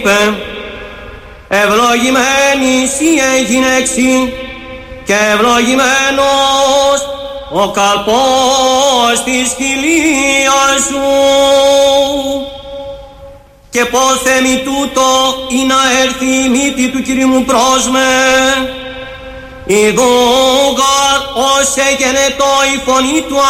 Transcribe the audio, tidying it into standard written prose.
Ευλογημένη εσύ γυναίξη και ευλογημένος ο καρπός της κοιλίας σου. Και πόθε μη τούτο ή να έρθει η μύτη του Κυρίου μου πρόσμε. Ιδούγαρ ως εγενετό η φωνή του